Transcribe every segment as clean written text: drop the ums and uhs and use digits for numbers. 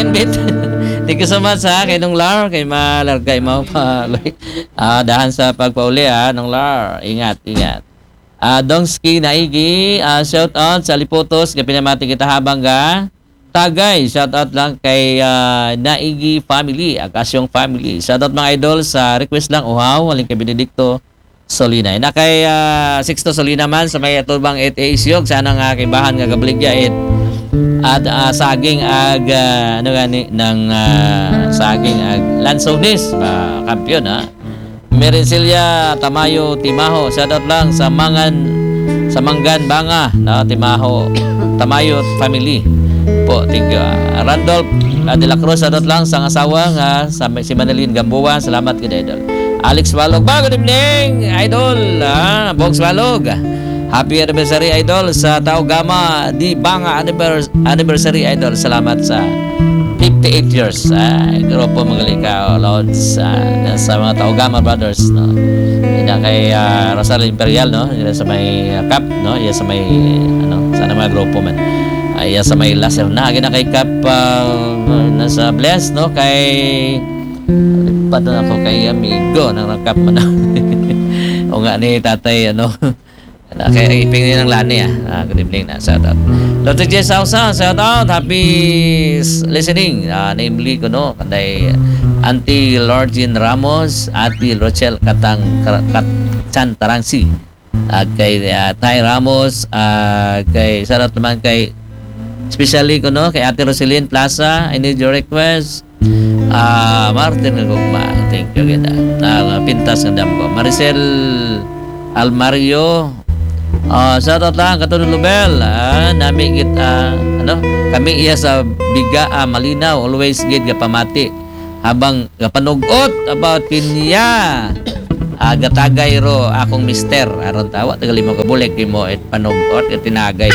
bit. Thank you so much ha, kay Nong Lar, kay Malargay mo pa. Dahan sa pagpauli ha, Nong Lar. Ingat. Dongski Naigi, shout out sa Liputos, kay pinamati kita habang ga. Tagay, shout out lang kay Naigi family, Akasyong family. Shout out mga idol sa request lang, uhaw, waling kay Benedicto Solina. Na kay Sixto Solina man sa may atubang 8A isyog, sana nga kay bahan nga gabligya at saging ag ano gani ng saging ag Lansones, kampiyon ha. Merencilia Tamayo Timaho, shout out lang sa Manggan Banga na Timaho Tamayo family po, thank you. Randolph de la Cruz, shout out lang sa asawa nga si Manalyn Gambuan, salamat kay idol. Alex Walog, good evening idol, Bogs Walog, happy anniversary idol sa Tao Gama di Banga anniversary idol, salamat sa 58 years. Grupo magalika Lods sa mga Tao Gama brothers, no. Ina kay Rosario Imperial, no, ina sa may Cap, no, iya sa may sana mga grupo man. Iya sa may Laser na gina kay Cap, nasa Bless, no, kay padon ako kay amigo ng Cap man. O nga ni tatay kaya iping ng lani good evening na, shout out Dr. J. Sausa, shout out, happy listening, namely ko no kanday Auntie Lordin Ramos, Ate Rochelle Katchan Tarangsi, kay Tay Ramos, kay shout out naman kay especially ko no kay Ate Roselyn Plaza, I need your request. Martin Gugma, thank you kita. Pintas ng dam ko. Maricel Almario, shout out lang katulong Lubel, nami kita kami iya sa biga malinaw, always gid ga pamati habang gapanugot about kinya gatagay ro akong mister aron tawa tagali mo kabulik mo et panugot et tinagay.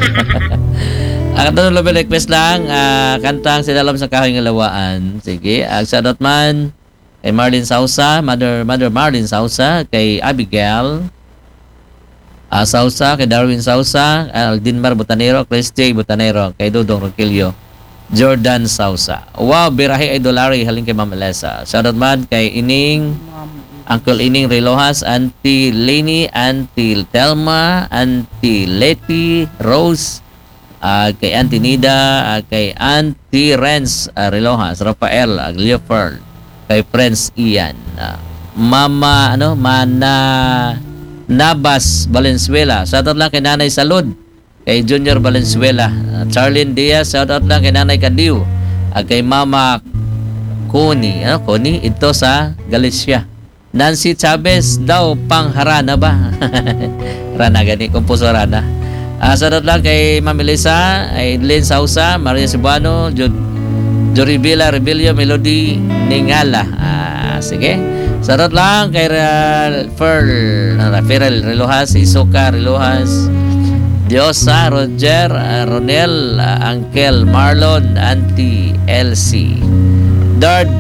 Katulong Lubel, request lang kantang Sidalam sa Kahoy nga Lawaan. Sige, shout out man kay Marlene Sausa, Mother Marlene Sausa, kay Abigail Sausa, kay Darwin Sausa, Aldinmar Botanero, Chris J. Botanero, kay Dudong Roquillo, Jordan Sausa. Wow, birahe idolari haling kay Ma'am Elesa. Shout out man kay Uncle Ining Relojas, Auntie Lenny, Auntie Telma, Auntie Letty Rose, kay Auntie Nida, kay Auntie Renz Relojas, Rafael Aglioferd, kay Prince Ian, Mama Mana Nabas Valenzuela, shoutout lang kay Nanay Salud, kay Junior Valenzuela, Charlene Diaz, shoutout lang kay Nanay Candiu, kay Mama Connie ito sa Galicia. Nancy Chavez daw pangharana ba? Rana gani, kumpuso Rana. Shoutout lang kay Ma'am Elisa, Lynn Sausa, Maria Cebuano, Joribila Rebelio, Melody Ningala. Sige. Shoutout lang kay Rafael Relojas, Isoka Relojas, Diosa, Roger, Ronel, Uncle Marlon, Auntie Elsie, Dard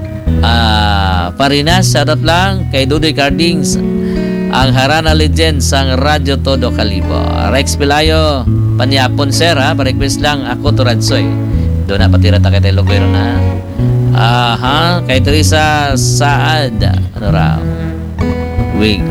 Parinas. Shoutout lang kay Dudoy Cardings, ang Harana Legend sang Radyo Todo Kalibo. Rex Pilayo, Panyapon sir pa-request lang ako Turadsoy. Doon na patira ta kay Telogwero na. Kay Teresa Saad, wig,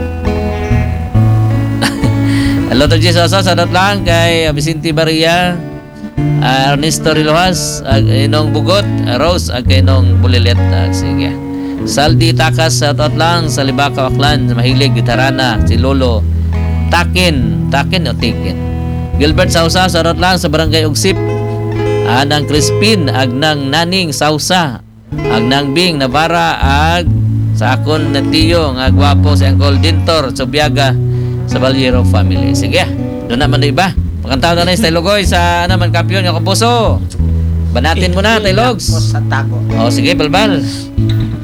Hello to Jesus, sadat lang kay Vicente Barria, Ernesto Rilojas, Inong Bugot, Rose, Inong Bulilet. Sige. Saldi Takas, shoutout lang sa Libaka Aklan, mahilig gitarana, si Lolo Takin o Tikin. Gilbert Sausa, shoutout lang sa Barangay Ugsip, Anang Crispin, Agnang Naning Sausa, Agnang Bing Navarra, sa akon na tiyo nga gwapo si Uncle Dintor Subiaga sa Valero family. Sige, doon naman na iba. Pakantaw na Tay Logoy sa naman kampiyon yung kumpuso. Banatin mo na, Tay Logs. Sige, balbal.